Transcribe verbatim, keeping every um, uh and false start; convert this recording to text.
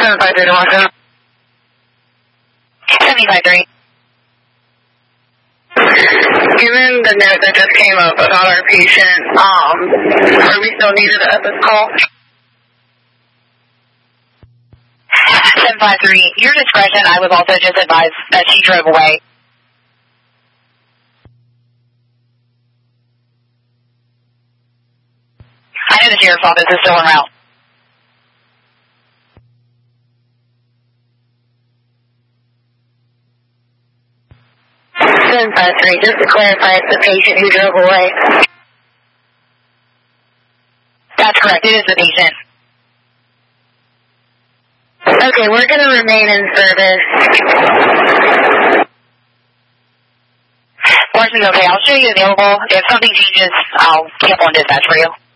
seven five three to Washington. seventy-five three. Given the note that just came up about our patient, um, are we still needed at this call? seven five three, your discretion, I was also just advised that she drove away. I know the sheriff's office is still en route. seven five three, just to clarify, it's the patient who drove away. That's correct, it is the patient. Okay, we're going to remain in service. Washington's okay, I'll show you available. If something changes, I'll keep on dispatch for you.